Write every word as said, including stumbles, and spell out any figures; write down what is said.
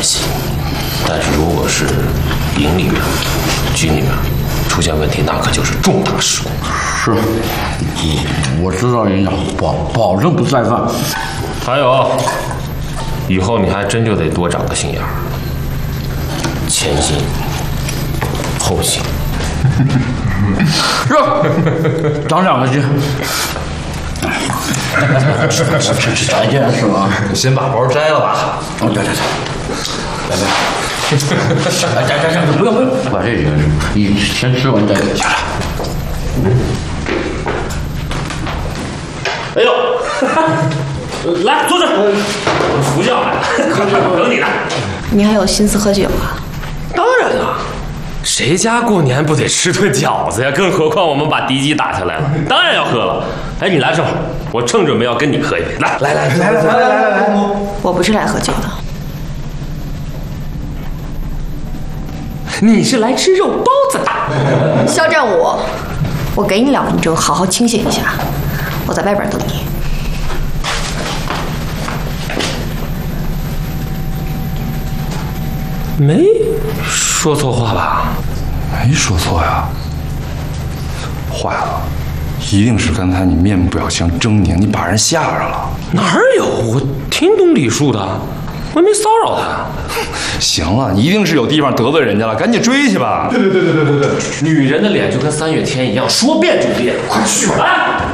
系。但是如果是营里面、军里面出现问题，那可就是重大事故。 是，我知道营长，保保证不再犯。 还有，以后你还真就得多长个心眼儿，前心后心。 是，长两个心。吃吃吃吃再见是吧？ 先把包摘了吧。 哦，对对对，来来。来，摘摘摘，不用不用，把这几个你先吃完再下来。 哎呦，来坐这，福将来了，等你呢。 你还有心思喝酒啊？ 当然了，谁家过年不得吃顿饺子呀？更何况我们把敌机打下来了，当然要喝了。哎，你来这会儿，我正准备要跟你喝一杯。来来来来来来来来来， 我不是来喝酒的。 你是来吃肉包子的。 肖战武，我给你两分钟，好好清醒一下，我在外边等你。 没说错话吧？ 没说错呀。坏了，一定是刚才你面部表情狰狞，你把人吓着了。 哪有？我听懂礼数的，我也没骚扰他。 行了，你一定是有地方得罪人家了，赶紧追去吧。 对对对对对对对，女人的脸就跟三月天一样，说变就变，快去吧！来。